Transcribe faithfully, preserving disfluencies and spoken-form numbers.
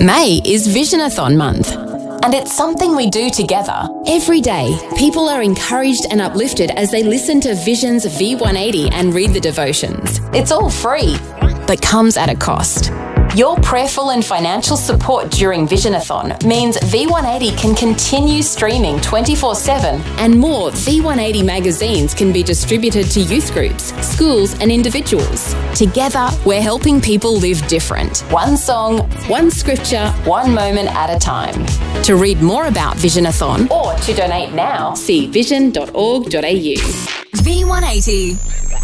May is Visionathon month, and it's something we do together. Every day, people are encouraged and uplifted as they listen to Vision's V one eighty and read the devotions. It's all free, but comes at a cost. Your prayerful and financial support during Visionathon means V one eighty can continue streaming twenty-four seven, and more V one eighty magazines can be distributed to youth groups, schools and individuals. Together, we're helping people live different. One song, one scripture, one moment at a time. To read more about Visionathon or to donate now, see vision dot org dot a u. V one eighty.